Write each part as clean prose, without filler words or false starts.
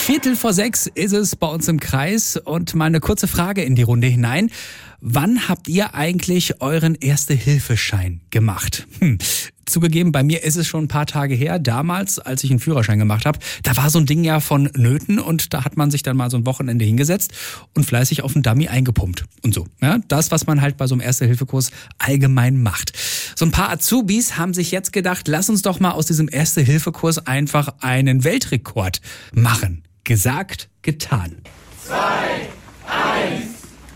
5:15 ist es bei uns im Kreis und mal eine kurze Frage in die Runde hinein. Wann habt ihr eigentlich euren Erste-Hilfe-Schein gemacht? Zugegeben, bei mir ist es schon ein paar Tage her. Damals, als ich einen Führerschein gemacht habe, da war so ein Ding ja von Nöten und da hat man sich dann mal so ein Wochenende hingesetzt und fleißig auf den Dummy eingepumpt und so. Ja, das, was man halt bei so einem Erste-Hilfe-Kurs allgemein macht. So ein paar Azubis haben sich jetzt gedacht, lass uns doch mal aus diesem Erste-Hilfe-Kurs einfach einen Weltrekord machen. Gesagt, getan. 2, 1.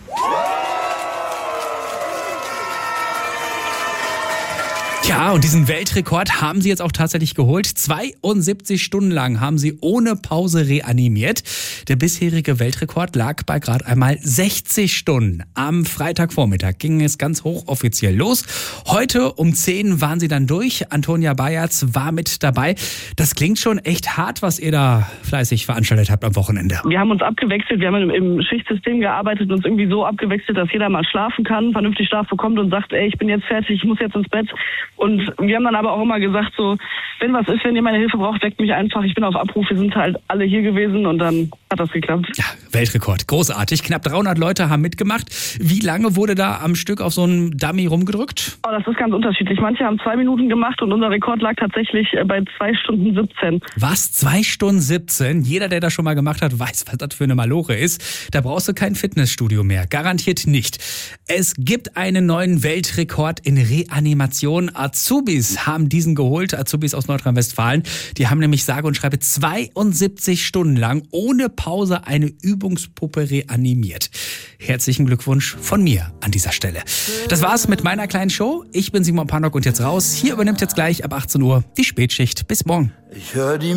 Ja, und diesen Weltrekord haben sie jetzt auch tatsächlich geholt. 72 Stunden lang haben sie ohne Pause reanimiert. Der bisherige Weltrekord lag bei gerade einmal 60 Stunden. Am Freitagvormittag ging es ganz hochoffiziell los. Heute um 10 waren sie dann durch. Antonia Bayerz war mit dabei. Das klingt schon echt hart, was ihr da fleißig veranstaltet habt am Wochenende. Wir haben uns abgewechselt. Wir haben im Schichtsystem gearbeitet und uns irgendwie so abgewechselt, dass jeder mal schlafen kann, vernünftig Schlaf bekommt und sagt, ey, ich bin jetzt fertig, ich muss jetzt ins Bett. Und wir haben dann aber auch immer gesagt, so, wenn was ist, wenn ihr meine Hilfe braucht, weckt mich einfach. Ich bin auf Abruf. Wir sind halt alle hier gewesen und dann hat das geklappt. Ja, Weltrekord. Großartig. Knapp 300 Leute haben mitgemacht. Wie lange wurde da am Stück auf so einem Dummy rumgedrückt? Oh, das ist ganz unterschiedlich. Manche haben 2 Minuten gemacht und unser Rekord lag tatsächlich bei 2 Stunden 17. Was? 2 Stunden 17? Jeder, der das schon mal gemacht hat, weiß, was das für eine Maloche ist. Da brauchst du kein Fitnessstudio mehr. Garantiert nicht. Es gibt einen neuen Weltrekord in Reanimation. Azubis haben diesen geholt. Azubis aus Nordrhein-Westfalen. Die haben nämlich sage und schreibe 72 Stunden lang ohne Pause eine Übungspuppe reanimiert. Herzlichen Glückwunsch von mir an dieser Stelle. Das war's mit meiner kleinen Show. Ich bin Simon Pannock und jetzt raus. Hier übernimmt jetzt gleich ab 18 Uhr die Spätschicht. Bis morgen. Ich höre die